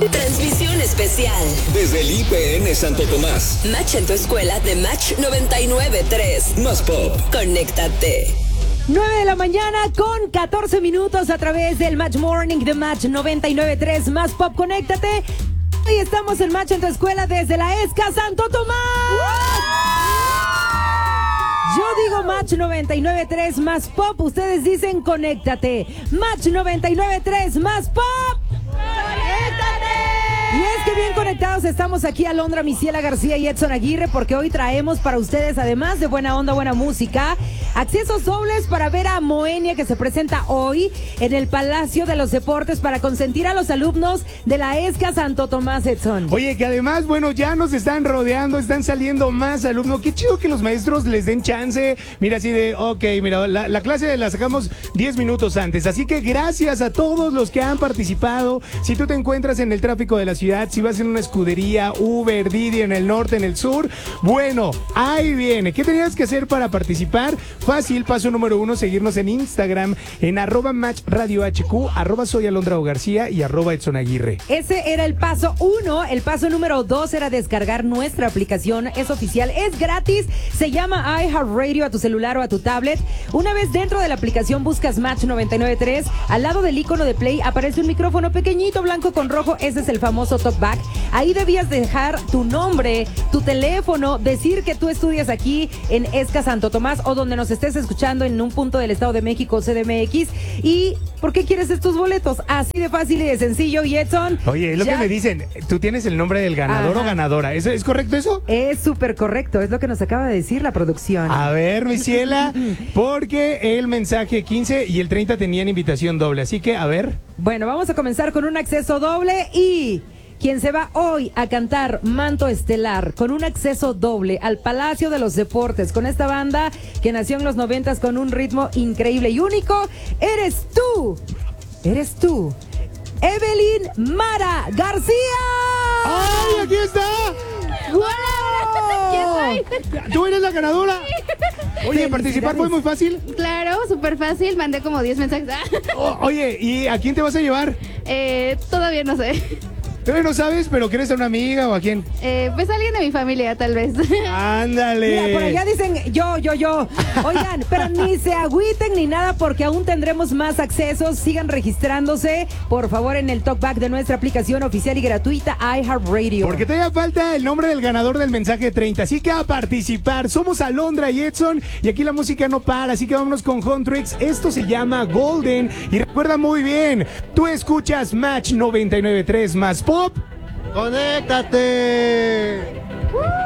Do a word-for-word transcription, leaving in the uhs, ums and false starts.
Transmisión especial desde el I P N Santo Tomás. Match en tu escuela de Match noventa y nueve punto tres. Más Pop. Conéctate. nueve de la mañana con catorce minutos a través del Match Morning de Match noventa y nueve punto tres. Más Pop, conéctate. Hoy estamos en Match en tu escuela desde la ESCA Santo Tomás. Yo digo Match noventa y nueve punto tres más Pop, ustedes dicen conéctate. Match noventa y nueve punto tres más Pop. ¡Conéctate! Y es que bien conectados estamos aquí Alondra Misiela García y Edson Aguirre, porque hoy traemos para ustedes, además de buena onda, buena música, accesos dobles para ver a Moenia, que se presenta hoy en el Palacio de los Deportes para consentir a los alumnos de la ESCA Santo Tomás, Edson. Oye, que además, bueno, ya nos están rodeando, están saliendo más alumnos. Qué chido que los maestros les den chance. Mira, así de, ok, mira, la, la clase la sacamos diez minutos antes. Así que gracias a todos los que han participado. Si tú te encuentras en el tráfico de la ciudad, si vas en una escudería, Uber, Didi, en el norte, en el sur, bueno, ahí viene. ¿Qué tenías que hacer para participar? Fácil, paso número uno, seguirnos en Instagram, en arroba Match Radio H Q, arroba soy Alondra O García y arroba Edson Aguirre. Ese era el paso uno. El paso número dos era descargar nuestra aplicación. Es oficial, es gratis. Se llama iHeartRadio a tu celular o a tu tablet. Una vez dentro de la aplicación buscas Match noventa y nueve punto tres. Al lado del icono de play aparece un micrófono pequeñito, blanco con rojo. Ese es el famoso talkback. Ahí debías dejar tu nombre, tu teléfono, decir que tú estudias aquí en ESCA Santo Tomás o donde nos estés escuchando en un punto del Estado de México, C D M X. ¿Y por qué quieres estos boletos? Así de fácil y de sencillo. Y Edson, oye, es lo ya... que me dicen, tú tienes el nombre del ganador. Ajá. O ganadora. ¿Es, ¿Es correcto eso? Es súper correcto, es lo que nos acaba de decir la producción. A ver, mi ciela, porque el mensaje quince y el treinta tenían invitación doble, así que, a ver. Bueno, vamos a comenzar con un acceso doble y... quien se va hoy a cantar Manto Estelar con un acceso doble al Palacio de los Deportes con esta banda que nació en los noventas con un ritmo increíble y único, eres tú, eres tú, Evelyn Mara García. ¡Ay, aquí está! ¡Wow! ¿Tú eres la ganadora? Oye, ¿participar fue muy fácil? Claro, súper fácil, mandé como diez mensajes. Oh, oye, ¿y a quién te vas a llevar? Eh, todavía no sé. Todavía no sabes, pero ¿quieres a una amiga o a quién? Eh, pues alguien de mi familia, tal vez. ¡Ándale! Mira, por allá dicen yo, yo, yo. Oigan, pero ni se agüiten ni nada porque aún tendremos más accesos. Sigan registrándose, por favor, en el talkback de nuestra aplicación oficial y gratuita iHeartRadio. Porque todavía falta el nombre del ganador del mensaje treinta, así que a participar. Somos Alondra y Edson y aquí la música no para, así que vámonos con Huntrix. Esto se llama Golden y recuerda muy bien, tú escuchas Match noventa y nueve punto tres más Pop. ¡Conéctate!